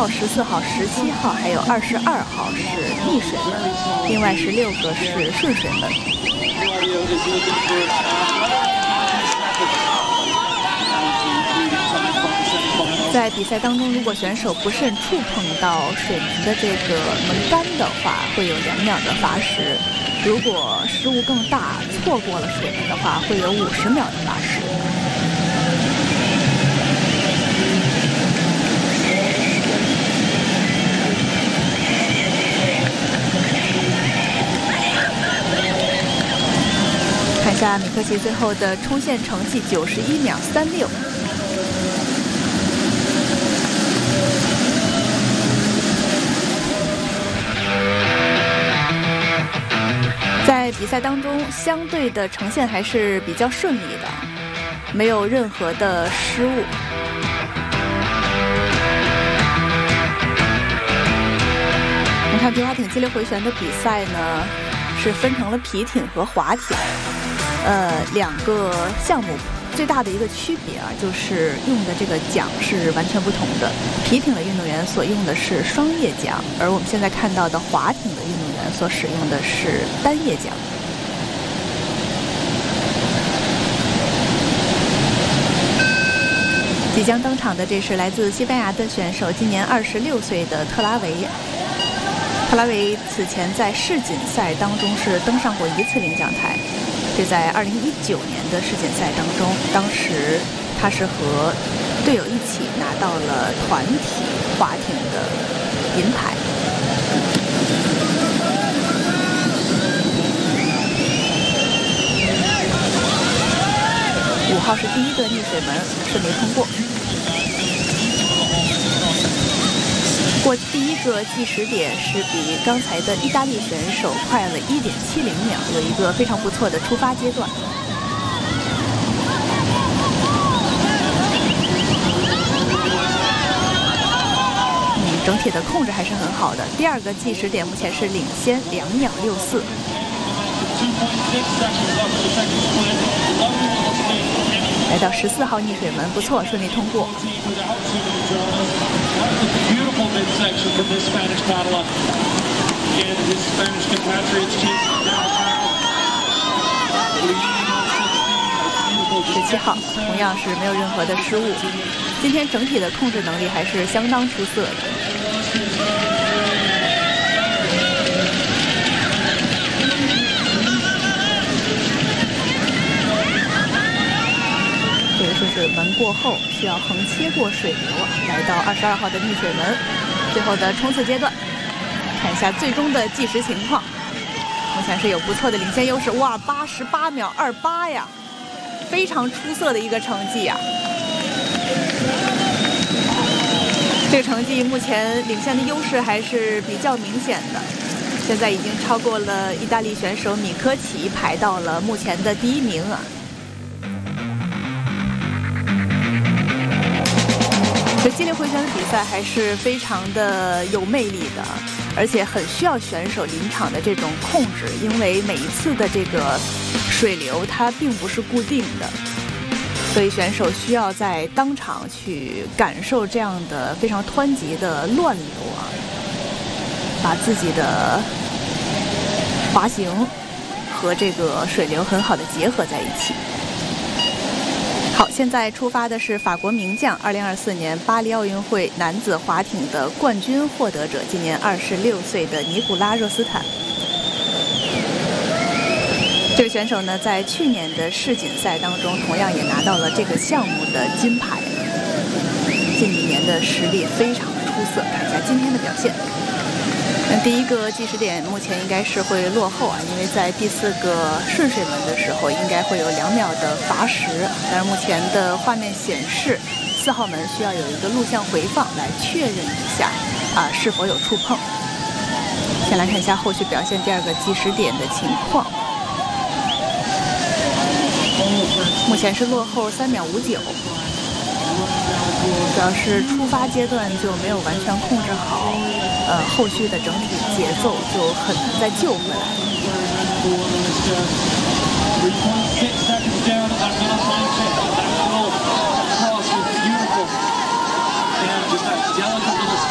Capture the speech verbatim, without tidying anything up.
号、十四号、十七号，还有二十二号是逆水门，另外十六个是顺水门。在比赛当中，如果选手不慎触碰到水门的这个门杆的话，会有两秒的罚时；如果失误更大，错过了水门的话，会有五十秒的罚时。看一下米科奇最后的冲线成绩，九十一秒三六。在比赛当中，相对的呈现还是比较顺利的，没有任何的失误。我们看皮划艇激流回旋的比赛呢，是分成了皮艇和划艇，呃，两个项目。最大的一个区别啊，就是用的这个桨是完全不同的。皮艇的运动员所用的是双叶桨，而我们现在看到的划艇的运动员所使用的是单叶桨。即将登场的这是来自西班牙的选手，今年二十六岁的特拉维。特拉维此前在世锦赛当中是登上过一次领奖台。这在二零一九年的世锦赛当中，当时他是和队友一起拿到了团体划艇的银牌。五号是第一个逆水门，顺利通过。过第一个计时点是比刚才的意大利选手快了一点七零秒，有一个非常不错的出发阶段。嗯，整体的控制还是很好的。第二个计时点目前是领先两秒六四。来到十四号逆水门，不错，顺利通过。十七号同样是没有任何的失误，今天整体的控制能力还是相当出色的。这个顺水门过后需要横切过水流，来到二十二号的逆水门，最后的冲刺阶段，看一下最终的计时情况。目前是有不错的领先优势，哇，八十八秒二八呀，非常出色的一个成绩呀！这个成绩目前领先的优势还是比较明显的，现在已经超过了意大利选手米科奇，排到了目前的第一名啊。这激烈回旋的比赛还是非常的有魅力的，而且很需要选手临场的这种控制，因为每一次的这个水流它并不是固定的，所以选手需要在当场去感受这样的非常湍急的乱流啊，把自己的滑行和这个水流很好的结合在一起。好，现在出发的是法国名将，二零二四年巴黎奥运会男子划艇的冠军获得者，今年二十六岁的尼古拉·热斯坦。这个选手呢，在去年的世锦赛当中，同样也拿到了这个项目的金牌。近几年的实力非常出色，看一下今天的表现。那第一个计时点目前应该是会落后啊，因为在第四个顺水门的时候应该会有两秒的罚时，但是目前的画面显示四号门需要有一个录像回放来确认一下啊是否有触碰。先来看一下后续表现，第二个计时点的情况，目前是落后三秒五九。主要是出发阶段就没有完全控制好，呃，后续的整体节奏就很难再救回来。